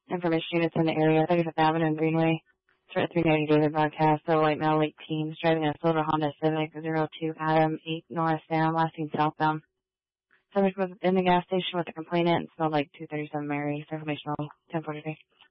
Information units in the area, 35th Avenue and Greenway. Start 390 David broadcast. So white male, late teens, driving a silver Honda Civic, 02 Adam, 8 northbound, last seen southbound. Subject was in the gas station with a complainant and smelled like 237 Mary. Informational 1043.